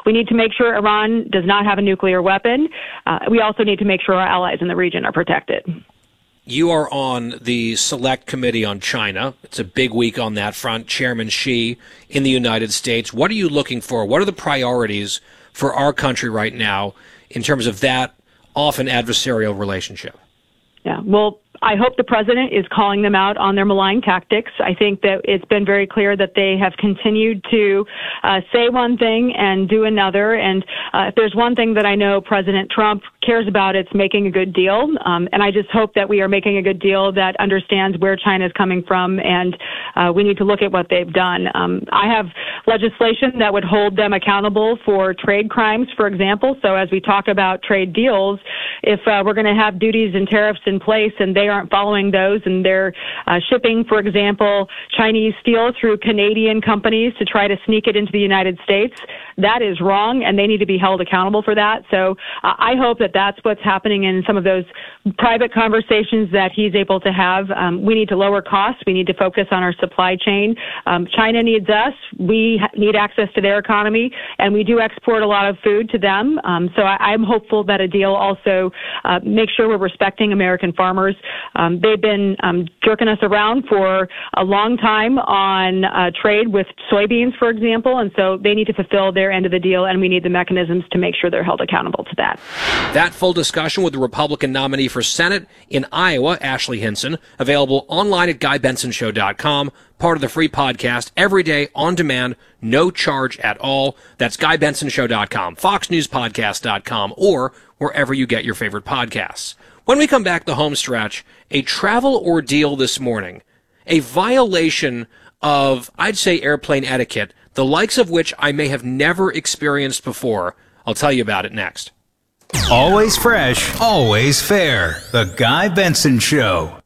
we need to make sure Iran does not have a nuclear weapon. We also need to make sure our allies in the region are protected. You are on the Select Committee on China. It's a big week on that front. Chairman Xi in the United States. What are you looking for? What are the priorities for our country right now in terms of that often adversarial relationship? Yeah, well, I hope the president is calling them out on their malign tactics. I think that it's been very clear that they have continued to say one thing and do another. And if there's one thing that I know President Trump cares about, it's making a good deal. And I just hope that we are making a good deal that understands where China is coming from. And we need to look at what they've done. I have legislation that would hold them accountable for trade crimes, for example. So as we talk about trade deals, if we're going to have duties and tariffs in place and they aren't following those and they're shipping, for example, Chinese steel through Canadian companies to try to sneak it into the United States, that is wrong, and they need to be held accountable for that. So I hope that that's what's happening in some of those private conversations that he's able to have. We need to lower costs. We need to focus on our supply chain. China needs us. We need access to their economy, and we do export a lot of food to them. So I'm hopeful that a deal also makes sure we're respecting American farmers. They've been jerking us around for a long time on trade with soybeans, for example, and so they need to fulfill their end of the deal, and we need the mechanisms to make sure they're held accountable to that. That full discussion with the Republican nominee for Senate in Iowa, Ashley Hinson, available online at GuyBensonShow.com, part of the free podcast, every day on demand, no charge at all. That's GuyBensonShow.com, FoxNewsPodcast.com, or wherever you get your favorite podcasts. When we come back, the home stretch, a travel ordeal this morning, a violation of, I'd say, airplane etiquette, the likes of which I may have never experienced before. I'll tell you about it next. Always fresh, always fair. The Guy Benson Show.